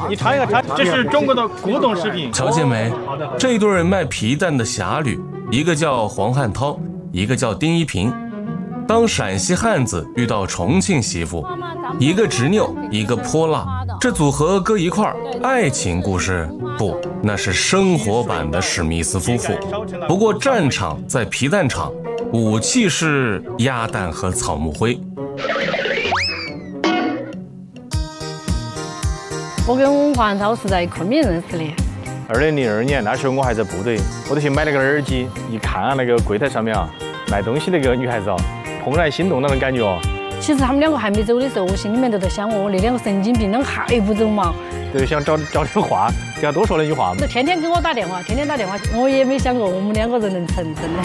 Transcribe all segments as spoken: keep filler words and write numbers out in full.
你尝一个，尝，这是中国的古董食品。 瞧见没？这对儿卖皮蛋的侠侣，一个叫黄汉涛，一个叫丁一平。当陕西汉子遇到重庆媳妇，一个执拗，一个泼辣，这组合搁一块儿，爱情故事不，那是生活版的史密斯夫妇。不过战场在皮蛋厂，武器是鸭蛋和草木灰。 我跟黄涛是在昆明认识的。 二零零二年，那时候我还在部队，我就去买了个耳机，一看啊，那个柜台上面啊，卖东西那个女孩子啊，怦然心动那种感觉哦。 其实他们两个还没走的时候，我心里面都在想，哦，那两个神经病，啷个还不走嘛？ 对，想找找点话，给他多说两句话。 就天天给我打电话，天天打电话，我也没想过我们两个人能成真的。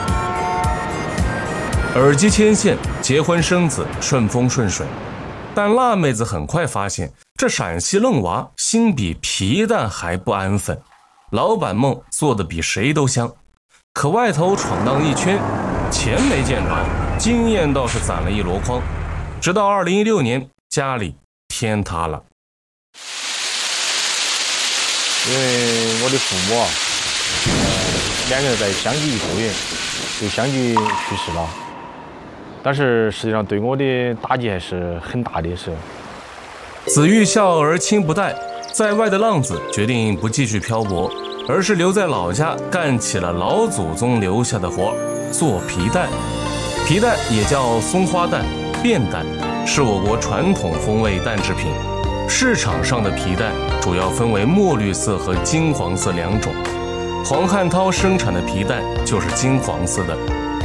耳机牵线，结婚生子，顺风顺水。但辣妹子很快发现，这陕西愣娃心比皮蛋还不安分，老板梦做得比谁都香，可外头闯荡一圈，钱没见着，经验倒是攒了一箩筐。直到二零一六年，家里天塌了。 因为我的父母啊，呃，两个人在相距一个月就相继去世了。但是实际上对我的打击还是很大的，是。 子欲孝而亲不待，在外的浪子决定不继续漂泊，而是留在老家干起了老祖宗留下的活，做皮蛋。皮蛋也叫松花蛋、便蛋，是我国传统风味蛋制品。市场上的皮蛋主要分为墨绿色和金黄色两种，黄汉涛生产的皮蛋就是金黄色的。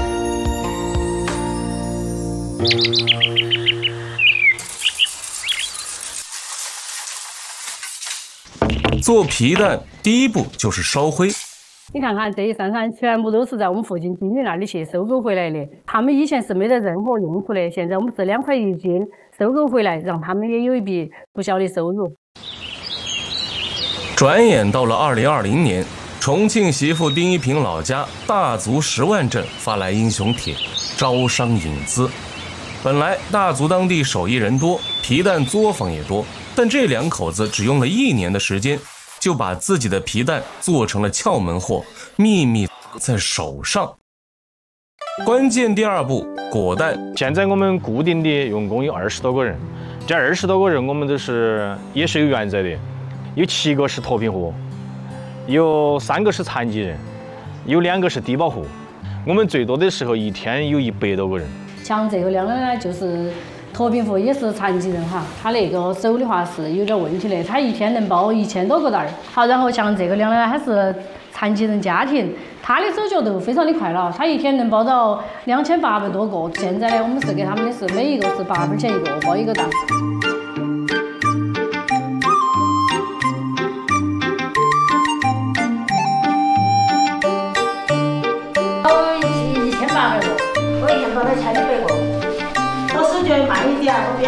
做皮蛋第一步就是烧灰。 你看看这一山上全部都是在我们附近经理那里去收购回来的，他们以前是没得任何用处的，现在我们是两块一斤收购回来，让他们也有一笔不小的收入。 转眼到了二零二零年，重庆媳妇丁一平老家大足十万镇发来英雄帖，招商引资。本来大足当地手艺人多，皮蛋作坊也多，但这两口子只用了一年的时间，就把自己的皮蛋做成了窍门货，秘密在手上。关键第二步，裹蛋。 现在我们固定的员工有二十多个人，这二十多个人我们都是也是有原则的，有七个是脱贫户，有三个是残疾人，有两个是低保户。我们最多的时候一天有一百多个人。 像这个亮亮呢，就是脱贫户，也是残疾人哈，他那个手的话是有点问题的，他一天能包一千多个蛋儿。好，然后像这个亮亮，他是残疾人家庭，他的手脚都非常的快了，他一天能包到两千八百多个。现在呢，我们是给他们的是每一个是八分钱一个，包一个蛋。 包一一千八百个，我一天包到千一百个，我是觉得慢一点，我不要。